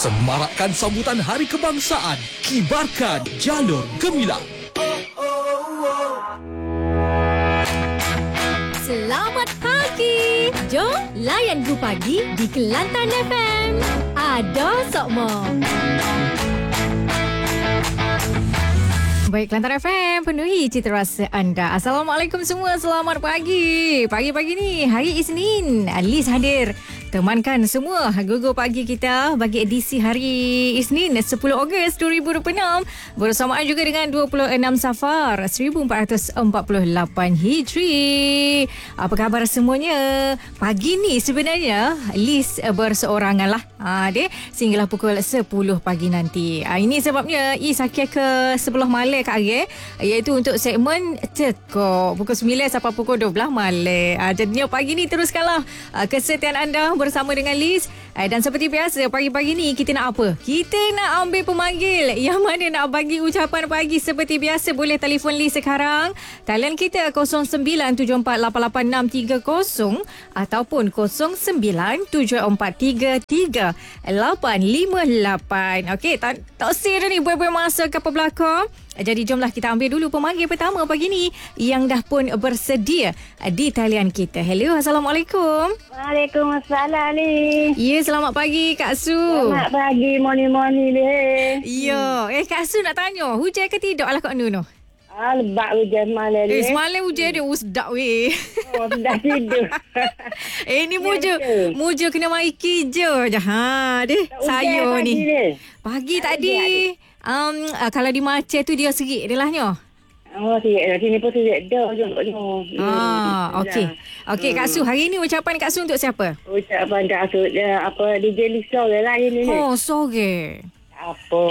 Semarakkan sambutan Hari Kebangsaan. Kibarkan jalur gemilang. Selamat pagi. Jom layan Go Pagi di Kelantan FM. Ada Sokmo. Baik, Kelantan FM penuhi cita rasa anda. Assalamualaikum semua, selamat pagi. Pagi-pagi ni, hari Isnin, Liz hadir temankan semua Go Pagi kita bagi edisi hari Isnin 10 Ogos 2026 bersamaan juga dengan 26 Safar 1448 Hijri. Apa khabar semuanya? Pagi ni sebenarnya Liz berseorangan lah. Sehinggalah pukul 10 pagi nanti. Ini sebabnya Sakia ke sebelah malam Kak Agil, iaitu untuk segmen Tekok pukul 9 sampai pukul 12 malam. Jadinya pagi ni teruskanlah kesetiaan anda bersama dengan Liz. Dan seperti biasa, pagi-pagi ni kita nak apa? Kita nak ambil pemanggil yang mana nak bagi ucapan pagi. Seperti biasa, boleh telefon Liz sekarang. Talian kita 0974886630 ataupun 0974333858. Okey, tak usah dah ni buat-buat masa ke apa belakang. Jadi jomlah kita ambil dulu pemanggil pertama pagi ni yang dah pun bersedia di talian kita. Hello, Assalamualaikum. Waalaikumsalam ni. Ya, selamat pagi Kak Su. Selamat pagi, morning-morning ni. Ya, Kak Su nak tanya, hujan ke tidak lah Kak Nuno? Lebat hujan semalam ni. Semalam hujan dia sedap weh. Oh, dah tidur. Ni muja kena mari kerja je. Saya ni. Pagi tadi. Kalau di Maceh tu dia serik dia lahnya. Oh, serik dah. Sini pun serik dah. Jom. Okey. Okey, Kak Su, hari ni ucapan Kak Su untuk siapa? Ucapan Kak Su, DJ Lisa lah hari ni. Oh, sore. Apa?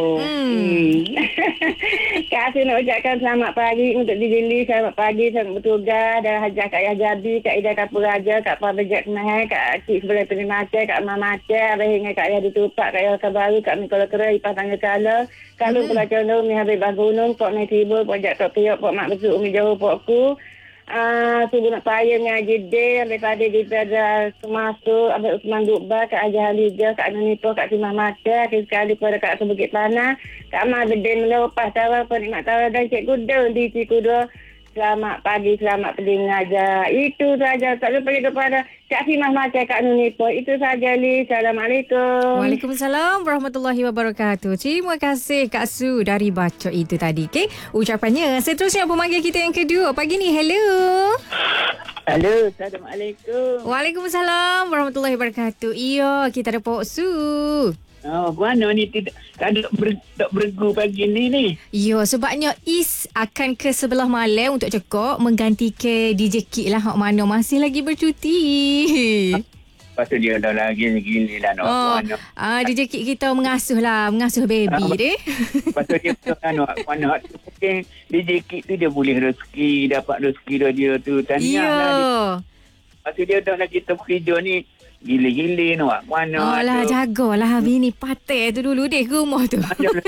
Kak Su nak ucapkan selamat pagi untuk DJ Lisa. Selamat pagi, selamat bertugas. Dan hajah Kak Yah Jabi, Kak Ida Kapur Raja, Kak Pabajak Kemahan, Kak Cik sebelah Pening Maceh, Kak Mama Maceh, Abang Hingai Kak Yah Ditupak, Kak Yah Kabaru, Kak Mikola Kera, Ipah Tangga Kala, Kalau Pulau Condor, Umi Habib Bagunung, Pok Nai Tibur, Pok Jak Tok Piok, Pok Mak Besuk, Umi Jauh, Pok Ku, Subuh Nak Payah, Ngaji Day, Abang Fadil Dipeda Semasuk, Abang Usman Gubba, Kak Ajah Halijah, Kak Nanipo, Kak Timah Maceh, sekali pada Kak Sebukit Panah, Kak Mak Bedin Melopah Tawar, Penikmat Tawar dan Cik Kuda di Cikuda. Selamat pagi, selamat pendengar. Itu saja. Tak lupa kepada Kak Simah Maceh, Kak Nunipo. Itu saja, Li. Assalamualaikum. Waalaikumsalam warahmatullahi wabarakatuh. Terima kasih Kak Su dari Bacok itu tadi. Okay? Ucapannya. Seterusnya pemanggil kita yang kedua. Pagi ni, hello. Halo, Assalamualaikum. Waalaikumsalam warahmatullahi wabarakatuh. Iya, kita ada Pok Su. Oh, mana ni tak bergu pagi ni? Ya, sebabnya Is akan ke sebelah malam untuk cekok mengganti ke DJ Kik lah. Hak mana masih lagi bercuti. Lepas tu dia dah lagi gini lah nak. DJ Kik kita mengasuh baby deh. Lepas tu dia mana mungkin DJ Kik tu dia boleh dapat rezeki dia tu. Tahniah lah. Lepas tu dia dah lagi kita bekerja ni. Gila-gila nak mana lah jagalah bini patai tu dulu deh ke rumah tu.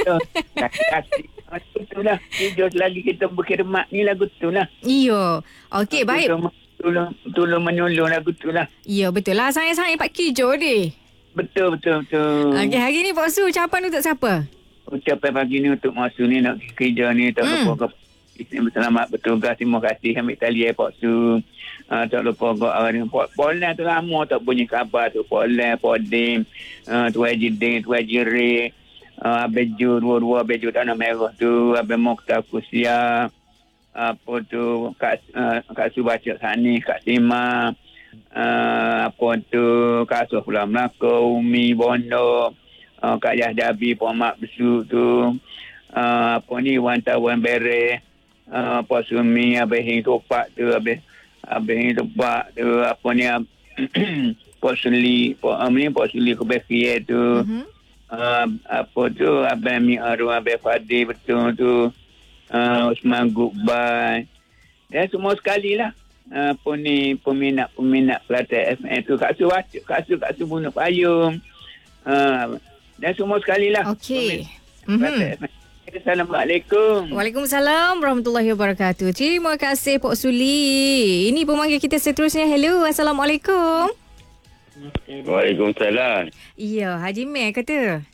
Betul lah. Kerja lagi kita berkhidmat ni lagu tu lah. Iya. Okey, baik. Tolong menolong lagu tu lah. Ya, betul lah. Sayang-sayang Pak Kijo deh. Betul. Okey, hari ni Pak Su ucapan untuk siapa? Ucapan pagi ni untuk Mak Su ni nak kerja ni. Tak lupa selamat bertugas. Terima kasih ambil talian Pak Su. Tak lupa Polan tu lama tak punya khabar tu. Polan, Podim, Tuan Jidin, Tuan Jiri, Abeju, dua-dua Abeju Tanah Merah tu, Abang Mokhtar Kusia, apa tu, Kak Su Bacok Sani, Kak Sima, apa tu, Kak Su Pulau Melaka, Umi Bondo, Kak Yah Dabi, Pok Mak Besuk tu, apa ni, Wantawan Bere, Pok Sumi, Abang Hing Topak tu, Abang Hing Topak tu, apa ni, Pok Suli Kebekia tu, apa tu, Abang Mi Aru, Abang Fadil betul tu, Usman Gubban, dan semua sekali lah. Apa ni, peminat Kelantan FM tu, Kak Su Bunuh Payung, dan semua sekali lah. Okey. Assalamualaikum. Waalaikumsalam warahmatullahi wabarakatuh. Terima kasih Pok Suli. Ini pemanggil kita seterusnya. Hello, Assalamualaikum. Waalaikumsalam. Ya, Haji Meh kata.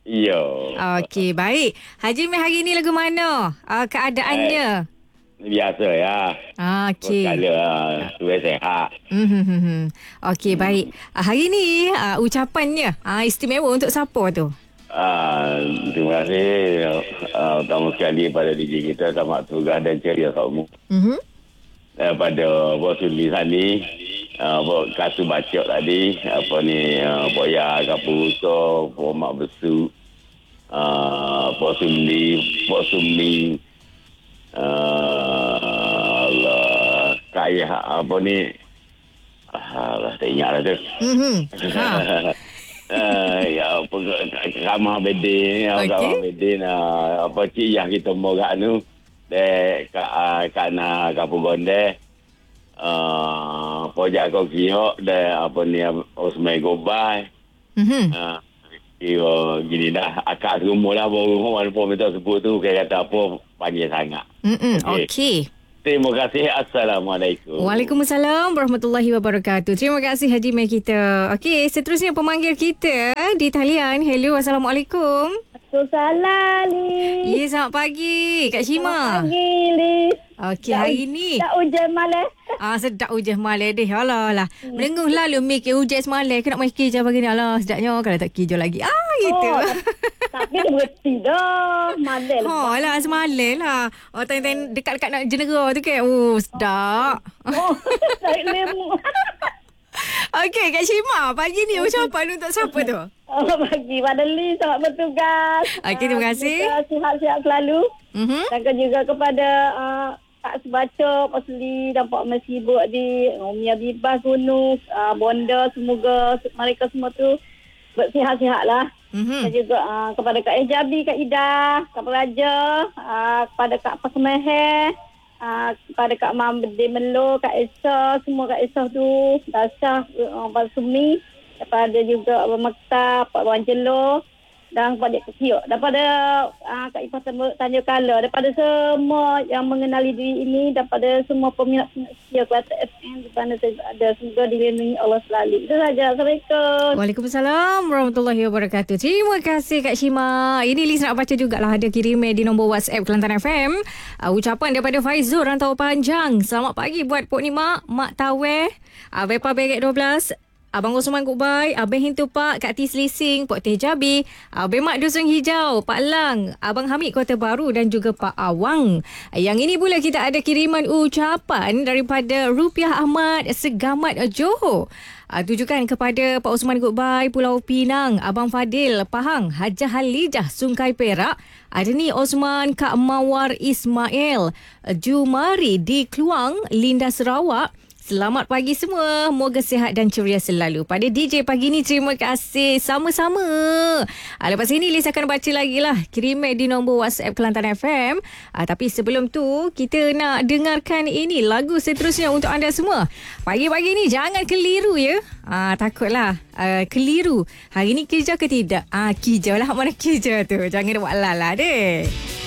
Ya. Okey, baik. Haji Meh hari ni lagu mana? Keadaannya? Biasa ya. Okey. Sekala suai sehat. Okey, baik. Hari ni ucapannya istimewa untuk siapa tu? Terima kasih utama sekali pada DJ kita, Tamak Tugas dan Ceria Kamu. Daripada Bos Suli Sani, Katu Bacok tadi, Boya Kapuso, Pomak Besu, Bos Sumni, Allah, Kaya, Allah, tak ingat lah tu. Ramah Bedin, Ramah Bedin, Cik yang kita morak tu, Kana Kapu Gonde, Pojak Kokiok, Osmai Gobai. Gini dah, akak semua dah baru walaupun minta sebut tu, kata apa, panggil sangat. Okey. Terima kasih. Assalamualaikum. Waalaikumsalam warahmatullahi wabarakatuh. Terima kasih Haji Meh kita. Okey, seterusnya pemanggil kita di talian. Hello, Assalamualaikum. Waalaikumsalam, Liz. Ya, selamat pagi Kak Shima. Selamat pagi, Liz. Okey, hari ni tak hujan malam. sedap hujan malam deh. Alah. Mendengung lalu mikir hujan semalam. Kena main kerja pagi ni. Alah, sedapnya kalau tak kerja lagi. Gitu. Tapi dia berhenti dah. Malam lah. Lah, semalam lah. Tanya-tanya dekat-dekat nak jenera tu kan. Sedap. Tarik lemu. Okey, Kak Shima. Pagi ni ucapan untuk siapa tu? Bagi pada Liz, selamat bertugas. Okey, terima kasih. Sihat-sihat selalu. Dan juga kepada Kak Sebacok, Pak Suli dan Pak Mesibuk di Umi Abibah Gunung, Bonda, semoga mereka semua tu bersihat-sihat lah. Dan juga kepada Kak Ejabi, Kak Ida, Kak Peraja, kepada Kak Pasmeher, kepada Kak Mahmudi Melo, Kak Esa, semua Kak Esa tu, Dasah, Pak Sumi, daripada juga Abang Maktab, Pak Wanjelo, dan kepada Kak Kiok, daripada Kak Ifah Tanya Kala, daripada semua yang mengenali diri ini, daripada semua peminat-peminat setia Kelate FM di mana saya ada, semoga dilindungi Allah selalu. Itu saja. Assalamualaikum. Waalaikumsalam warahmatullahi wabarakatuh. Terima kasih Kak Shima. Ini Liz nak baca jugalah, ada kirimnya di nombor WhatsApp Kelantan FM. Ucapan daripada Faizul Rantau Panjang. Selamat pagi buat Pok Nima, Mak Taweh, Bepa Begek 12, Abang Osman Kubai, Abang Hintu Pak, Kak Tis Lising, Pok Teh Jabi, Abang Mak Dusun Hijau, Pak Lang, Abang Hamid Kota Baru dan juga Pak Awang. Yang ini pula kita ada kiriman ucapan daripada Rupiah Ahmad Segamat Johor. Tujukan kepada Pak Osman Kubai, Pulau Pinang, Abang Fadil Pahang, Hajah Halijah Sungai Perak, Adni Osman, Kak Mawar Ismail, Jumari di Kluang, Linda Sarawak. Selamat pagi semua. Moga sihat dan ceria selalu. Pada DJ pagi ni, terima kasih. Sama-sama. Lepas ini, Liz akan baca lagi lah kiriman di nombor WhatsApp Kelantan FM. Tapi sebelum tu, kita nak dengarkan ini lagu seterusnya untuk anda semua. Pagi-pagi ni, jangan keliru ya. Takutlah keliru. Hari ni kerja ke tidak? Kerja lah. Mana kerja tu? Jangan buat lala deh.